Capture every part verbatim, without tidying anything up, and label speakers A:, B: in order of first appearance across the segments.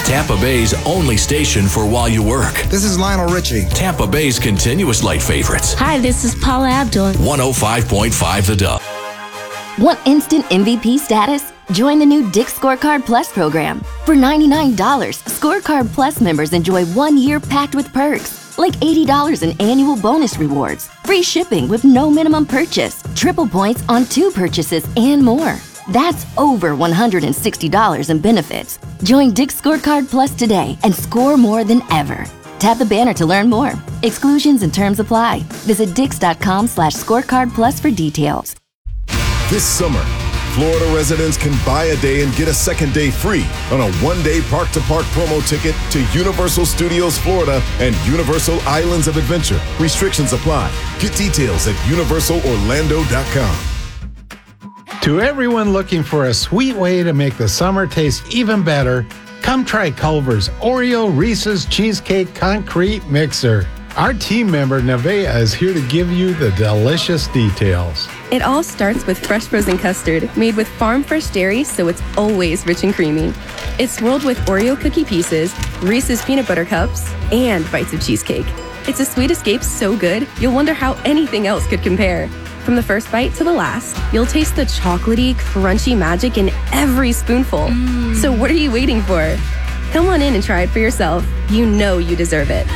A: Tampa Bay's only station for while you work.
B: This is Lionel Richie.
A: Tampa Bay's continuous light favorites.
C: Hi, this is Paula Abdul.
A: one oh five point five The Dove.
D: Want instant M V P status? Join the new Dick's Scorecard Plus program. For ninety-nine dollars, Scorecard Plus members enjoy one year packed with perks, like eighty dollars in annual bonus rewards, free shipping with no minimum purchase, triple points on two purchases, and more. That's over one hundred sixty dollars in benefits. Join Dick's Scorecard Plus today and score more than ever. Tap the banner to learn more. Exclusions and terms apply. Visit dix.com slash scorecard plus for details.
E: This summer, Florida residents can buy a day and get a second day free on a one-day park-to-park promo ticket to Universal Studios Florida and Universal Islands of Adventure. Restrictions apply. Get details at universal orlando dot com.
F: To everyone looking for a sweet way to make the summer taste even better, come try Culver's Oreo Reese's Cheesecake Concrete Mixer. Our team member, Nevaeh, is here to give you the delicious details.
G: It all starts with fresh frozen custard made with farm-fresh dairy, so it's always rich and creamy. It's swirled with Oreo cookie pieces, Reese's peanut butter cups, and bites of cheesecake. It's a sweet escape so good, you'll wonder how anything else could compare. From the first bite to the last, you'll taste the chocolatey, crunchy magic in every spoonful. Mm. So what are you waiting for? Come on in and try it for yourself. You know you deserve it.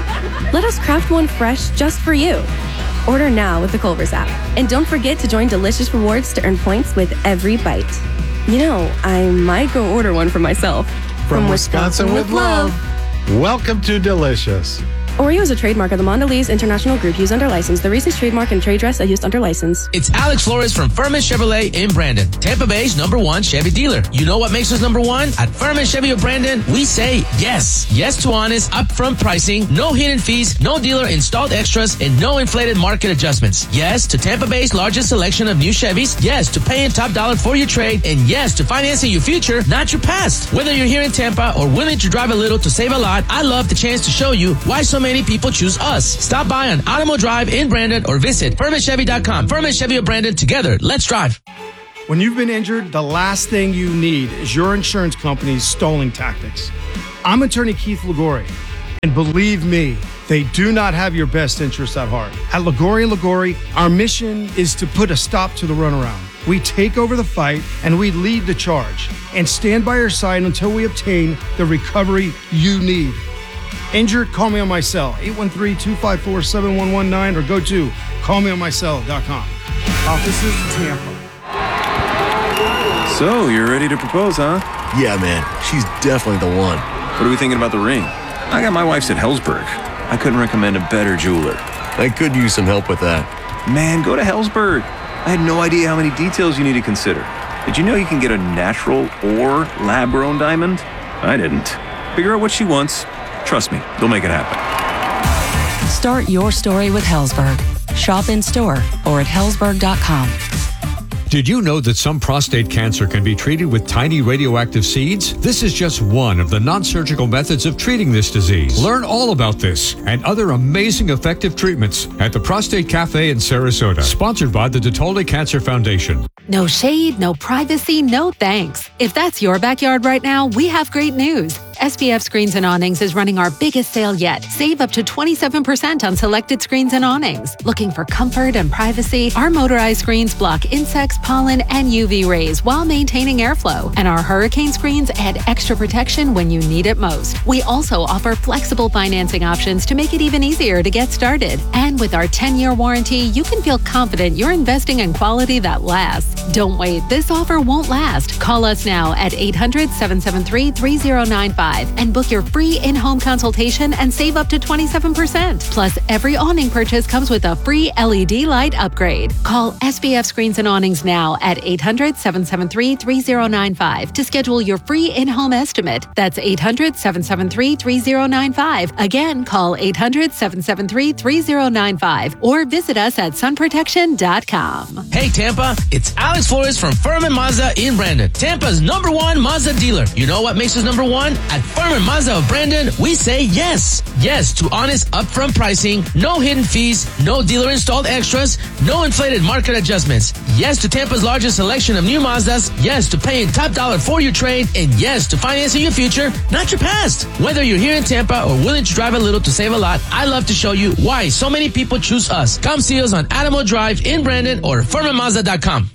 G: Let us craft one fresh just for you. Order now with the Culver's app. And don't forget to join Delicious Rewards to earn points with every bite. You know, I might go order one for myself.
F: From, From Wisconsin, Wisconsin with love. love. Welcome to Delicious.
G: Oreo is a trademark of the Mondelez International Group used under license. The Reese's trademark and trade dress are used under license.
H: It's Alex Flores from Furman Chevrolet in Brandon, Tampa Bay's number one Chevy dealer. You know what makes us number one? At Furman Chevy of Brandon, we say yes. Yes to honest, upfront pricing, no hidden fees, no dealer installed extras, and no inflated market adjustments. Yes to Tampa Bay's largest selection of new Chevys. Yes to paying top dollar for your trade. And yes to financing your future, not your past. Whether you're here in Tampa or willing to drive a little to save a lot, I love the chance to show you why so many people choose us. Stop by on Automo Drive in Brandon or visit Furman Chevy dot com. Furman Chevy of Brandon, together, let's drive.
I: When you've been injured, the last thing you need is your insurance company's stalling tactics. I'm attorney Keith Liguori, and believe me, they do not have your best interests at heart. At Liguori and Liguori, our mission is to put a stop to the runaround. We take over the fight and we lead the charge and stand by your side until we obtain the recovery you need. Injured? Call me on my cell, eight one three, two five four, seven one one nine, or go to call me on my cell dot com. Offices Tampa.
J: So, you're ready to propose, huh?
K: Yeah, man. She's definitely the one.
J: What are we thinking about the ring? I got my wife's at Helzberg. I couldn't recommend a better jeweler.
K: I could use some help with that.
J: Man, go to Helzberg. I had no idea how many details you need to consider. Did you know you can get a natural or lab-grown diamond? I didn't. Figure out what she wants. Trust me, they'll make it happen.
L: Start your story with Helzberg. Shop in store or at helzberg dot com.
M: Did you know that some prostate cancer can be treated with tiny radioactive seeds? This is just one of the non-surgical methods of treating this disease. Learn all about this and other amazing effective treatments at the Prostate Cafe in Sarasota, sponsored by the DeToldi Cancer Foundation.
N: No shade, no privacy, no thanks. If that's your backyard right now, we have great news. S P F Screens and Awnings is running our biggest sale yet. Save up to twenty-seven percent on selected screens and awnings. Looking for comfort and privacy? Our motorized screens block insects, pollen, and U V rays while maintaining airflow. And our hurricane screens add extra protection when you need it most. We also offer flexible financing options to make it even easier to get started. And with our ten-year warranty, you can feel confident you're investing in quality that lasts. Don't wait. This offer won't last. Call us now at eight hundred, seven seven three, three zero nine five and book your free in-home consultation and save up to twenty-seven percent. Plus, every awning purchase comes with a free L E D light upgrade. Call S B F Screens and Awnings now at eight hundred, seven seven three, three zero nine five to schedule your free in-home estimate. That's eight hundred, seven seven three, three zero nine five. Again, call eight hundred, seven seven three, three zero nine five or visit us at sun protection dot com.
H: Hey, Tampa, it's Alex Flores from Furman Mazda in Brandon, Tampa's number one Mazda dealer. You know what makes us number one? At At Furman Mazda of Brandon, we say yes. Yes to honest upfront pricing, no hidden fees, no dealer installed extras, no inflated market adjustments. Yes to Tampa's largest selection of new Mazdas. Yes to paying top dollar for your trade. And yes to financing your future, not your past. Whether you're here in Tampa or willing to drive a little to save a lot, I love to show you why so many people choose us. Come see us on Adamo Drive in Brandon or furman mazda dot com.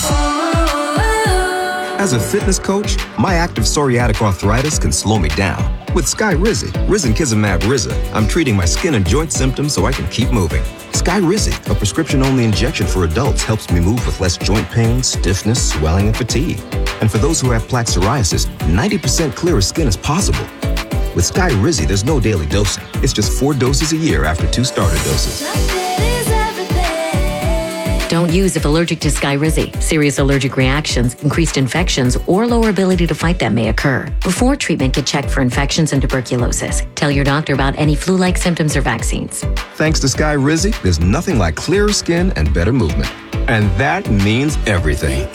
B: As a fitness coach, my active psoriatic arthritis can slow me down. With Skyrizi, Risankizumab Riza, I'm treating my skin and joint symptoms so I can keep moving. Skyrizi, a prescription-only injection for adults, helps me move with less joint pain, stiffness, swelling, and fatigue. And for those who have plaque psoriasis, ninety percent clearer skin is possible. With Skyrizi, there's no daily dosing. It's just four doses a year after two starter doses.
C: Don't use if allergic to Skyrizi. Serious allergic reactions, increased infections, or lower ability to fight them may occur. Before treatment, get checked for infections and tuberculosis. Tell your doctor about any flu-like symptoms or vaccines.
B: Thanks to Skyrizi, there's nothing like clearer skin and better movement. And that means everything.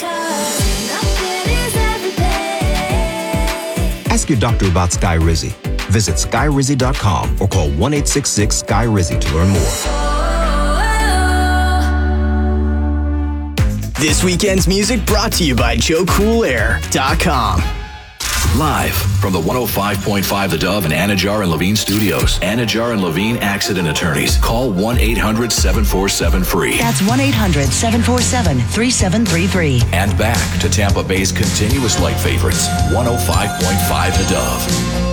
B: Ask your doctor about Skyrizi. Visit skyrizi dot com or call one eight six six Sky Rizi to learn more.
O: This weekend's music brought to you by Joe Cool Air dot com.
A: Live from the one oh five point five The Dove and Anajar and Levine studios. Anajar and Levine Accident Attorneys. Call one eight hundred seven four seven free.
P: That's one eight hundred seven four seven three seven three three.
A: And back to Tampa Bay's continuous light favorites. one oh five point five The Dove.